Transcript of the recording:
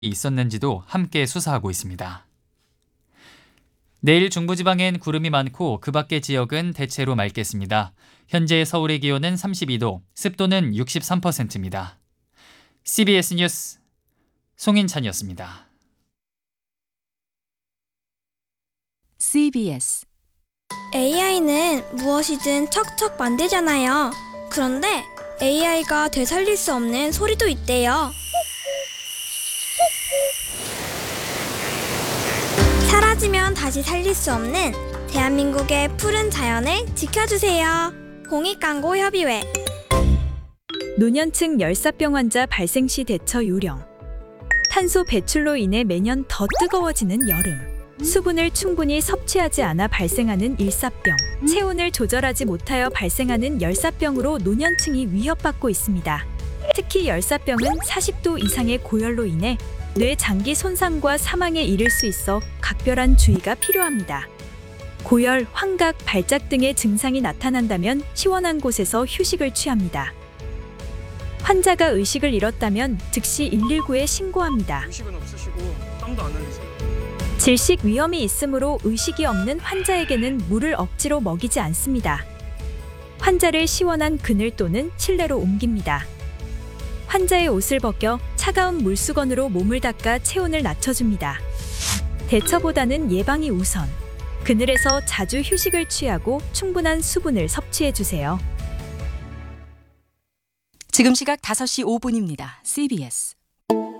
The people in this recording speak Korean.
있었는지도 함께 수사하고 있습니다. 내일 중부지방엔 구름이 많고 그 밖의 지역은 대체로 맑겠습니다. 현재 서울의 기온은 32도, 습도는 63%입니다. CBS 뉴스 송인찬이었습니다. CBS AI는 무엇이든 척척 만들잖아요. 그런데 AI가 되살릴 수 없는 소리도 있대요. 사라지면 다시 살릴 수 없는 대한민국의 푸른 자연을 지켜주세요. 공익광고협의회. 노년층 열사병 환자 발생 시 대처 요령. 탄소 배출로 인해 매년 더 뜨거워지는 여름. 수분을 충분히 섭취하지 않아 발생하는 일사병. 체온을 조절하지 못하여 발생하는 열사병으로 노년층이 위협받고 있습니다. 특히 열사병은 40도 이상의 고열로 인해 뇌 장기 손상과 사망에 이를 수 있어 각별한 주의가 필요합니다. 고열, 환각, 발작 등의 증상이 나타난다면 시원한 곳에서 휴식을 취합니다. 환자가 의식을 잃었다면 즉시 119에 신고합니다. 의식은 없으시고 땀도 안 흘리세요. 질식 위험이 있으므로 의식이 없는 환자에게는 물을 억지로 먹이지 않습니다. 환자를 시원한 그늘 또는 실내로 옮깁니다. 환자의 옷을 벗겨 차가운 물수건으로 몸을 닦아 체온을 낮춰줍니다. 대처보다는 예방이 우선. 그늘에서 자주 휴식을 취하고 충분한 수분을 섭취해주세요. 지금 시각 5시 5분입니다. CBS